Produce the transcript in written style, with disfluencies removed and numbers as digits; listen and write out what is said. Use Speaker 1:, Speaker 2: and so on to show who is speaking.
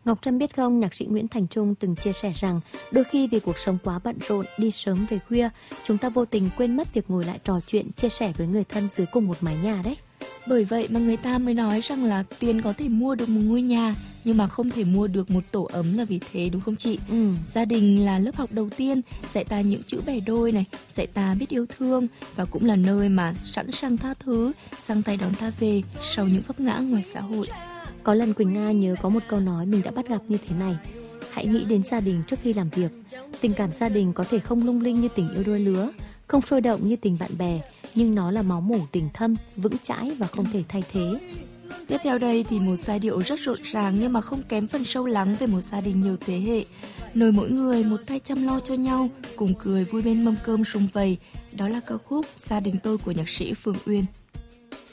Speaker 1: Ngọc Trâm biết không, nhạc sĩ Nguyễn Thành Trung từng chia sẻ rằng đôi khi vì cuộc sống quá bận rộn, đi sớm về khuya, chúng ta vô tình quên mất việc ngồi lại trò chuyện, chia sẻ với người thân dưới cùng một mái nhà đấy.
Speaker 2: Bởi vậy mà người ta mới nói rằng là tiền có thể mua được một ngôi nhà, nhưng mà không thể mua được một tổ ấm là vì thế, đúng không chị? Gia đình là lớp học đầu tiên, dạy ta những chữ bẻ đôi này, dạy ta biết yêu thương, và cũng là nơi mà sẵn sàng tha thứ, giang tay đón ta về sau những vấp ngã ngoài xã hội.
Speaker 1: Có lần Quỳnh Nga nhớ có một câu nói mình đã bắt gặp như thế này: hãy nghĩ đến gia đình trước khi làm việc. Tình cảm gia đình có thể không lung linh như tình yêu đôi lứa, không sôi động như tình bạn bè, nhưng nó là máu mủ tình thâm, vững chãi và không thể thay thế.
Speaker 2: Tiếp theo đây thì một giai điệu rất rộn ràng nhưng mà không kém phần sâu lắng về một gia đình nhiều thế hệ, nơi mỗi người một tay chăm lo cho nhau, cùng cười vui bên mâm cơm sum vầy. Đó là ca khúc Gia đình tôi của nhạc sĩ Phương Uyên.